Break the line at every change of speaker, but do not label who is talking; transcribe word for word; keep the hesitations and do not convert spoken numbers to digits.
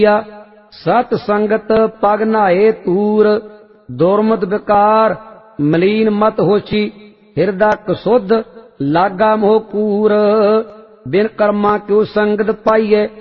सत संगत पग नहाए तूर, दुर्मत विकार मलीन मत होशी, हिरदा कसुध लागा मोह कूर। बिन कर्मा क्यों संगत पाइए,